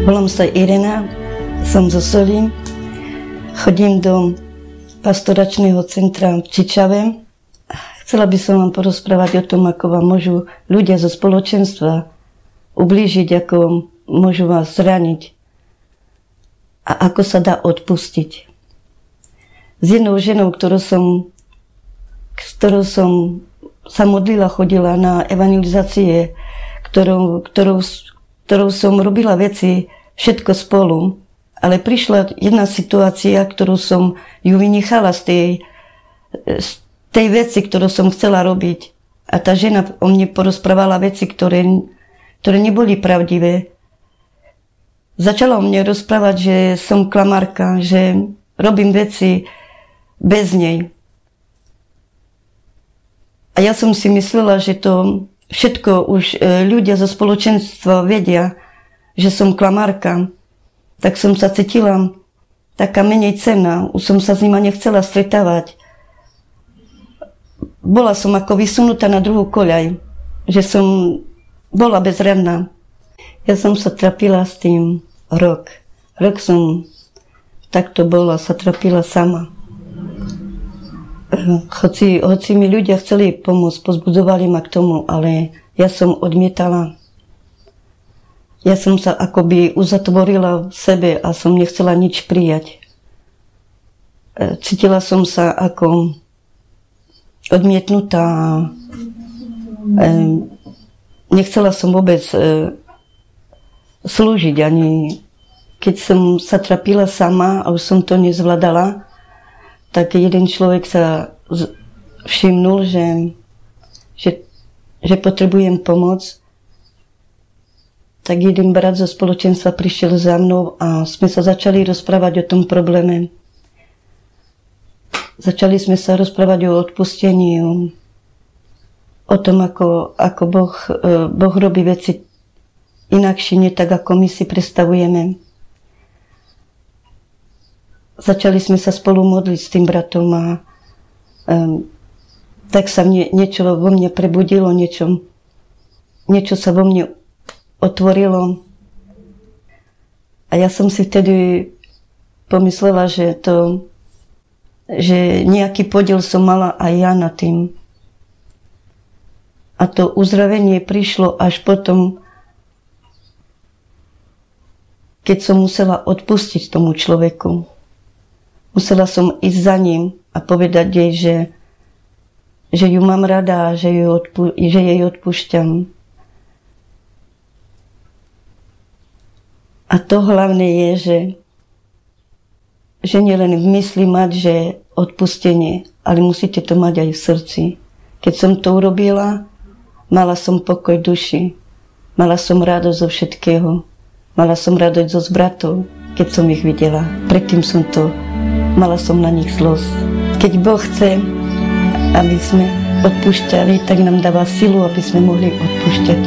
Volám sa Irena, som zo Solín. Chodím do pastoračného centra v Čičave. Chcela by som vám porozprávať o tom, ako vám môžu ľudia zo spoločenstva ublížiť, ako môžu vás zraniť a ako sa dá odpustiť. S jednou ženou, ktorou som sa modlila, chodila na evangelizácie, ktorou som robila veci všetko spolu, ale prišla jedna situácia, ktorú som ju vynechala z tej veci, ktorú som chcela robiť. A tá žena o mne porozprávala veci, ktoré neboli pravdivé. Začala o mne rozprávať, že som klamárka, že robím veci bez nej. A ja som si myslela, že to všetko už ľudia zo spoločenstva vedia, že som klamárka. Tak som sa cítila taká menej cenná. Už som sa s nima nechcela stretávať. Bola som ako vysunutá na druhú koľaj. Že som bola bezradná. Ja som sa trapila s tým rok. Rok som takto bola, sa trapila sama. Hoci mi ľudia chceli pomôcť, pozbudzovali ma k tomu, ale ja som odmietala. Ja som sa akoby uzatvorila v sebe a som nechcela nič prijať. Cítila som sa ako odmietnutá. Nechcela som vôbec slúžiť, ani keď som sa trapila sama a už som to nezvládala, tak jeden človek sa všimnul, že potrebujem pomoc. Tak jeden brat zo spoločenstva prišiel za mnou a sme sa začali rozprávať o tom probléme. Začali sme sa rozprávať o odpustení, o tom, ako Boh robí veci inakšie, nie tak, ako my si predstavujeme. Začali sme sa spolu modliť s tým bratom a tak sa niečo vo mne prebudilo, niečo sa vo mne otvorilo. A ja som si vtedy pomyslela, že nejaký podiel som mala aj ja na tým. A to uzdravenie prišlo až potom, keď som musela odpustiť tomu človeku. Musela som ísť za ním a povedať jej, že ju mám rada, že jej odpúšťam. A to hlavné je, že nielen v mysli mať, že odpustenie, ale musíte to mať aj v srdci. Keď som to urobila, mala som pokoj duši, mala som radosť zo všetkého, mala som radosť zo bratov, keď som ich videla. Predtým mala som na nich zlosť. Keď Boh chce, aby sme odpúšťali, tak nám dáva silu, aby sme mohli odpúšťať.